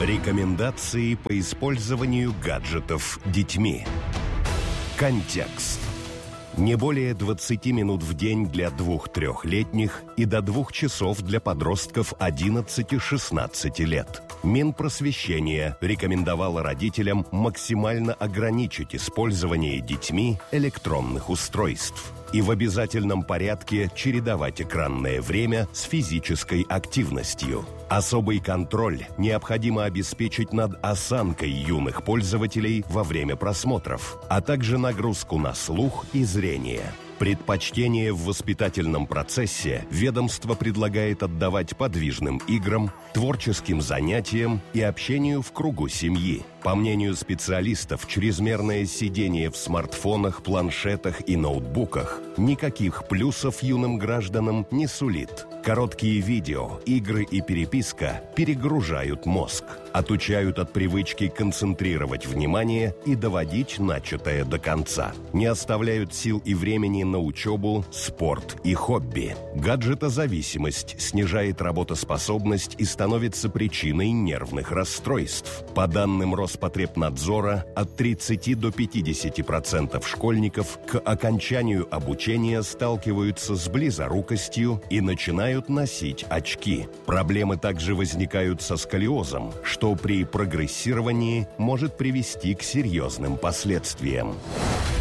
Рекомендации по использованию гаджетов детьми. Контекст. Не более 20 минут в день для 2-3-летних и до 2 часов для подростков 11-16 лет. Минпросвещение рекомендовало родителям максимально ограничить использование детьми электронных устройств и в обязательном порядке чередовать экранное время с физической активностью. Особый контроль необходимо обеспечить над осанкой юных пользователей во время просмотров, а также нагрузку на слух и зрение. Предпочтение в воспитательном процессе ведомство предлагает отдавать подвижным играм, творческим занятиям и общению в кругу семьи. По мнению специалистов, чрезмерное сидение в смартфонах, планшетах и ноутбуках никаких плюсов юным гражданам не сулит. Короткие видео, игры и переписка перегружают мозг, отучают от привычки концентрировать внимание и доводить начатое до конца. Не оставляют сил и времени на учебу, спорт и хобби. Гаджетозависимость снижает работоспособность и становится причиной нервных расстройств. По данным Роспотребнадзора, от 30 до 50% школьников к окончанию обучения сталкиваются с близорукостью и начинают носить очки. Проблемы также возникают со сколиозом, что при прогрессировании может привести к серьезным последствиям.